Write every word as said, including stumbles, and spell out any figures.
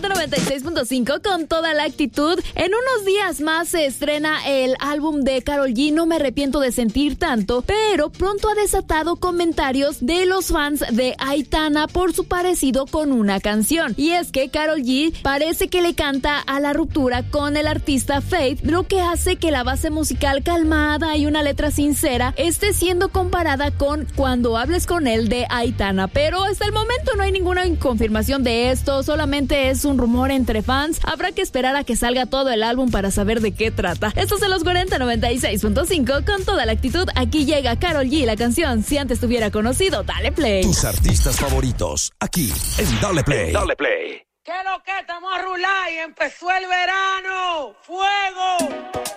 Gigante noventa y seis punto cinco con toda la actitud. En unos días más se estrena el álbum de Karol G, No me arrepiento de sentir tanto, pero pronto ha desatado comentarios de los fans de Aitana por su parecido con una canción. Y es que Karol G parece que le canta a la ruptura con el artista Faith, lo que hace que la base musical calmada y una letra sincera esté siendo comparada con Cuando hables con él de Aitana. Pero hasta el momento no hay ninguna confirmación de esto, solamente es un rumor entre fans. Habrá que esperar a que salga todo el álbum para saber de qué trata. Estos son los cuarenta noventa y seis punto cinco con toda la actitud. Aquí llega Karol G, la canción Si antes te hubiera conocido. Dale play. Tus artistas favoritos, aquí en Dale Play. En Dale Play. ¿Qué lo que? Estamos a rular y empezó el verano. ¡Fuego!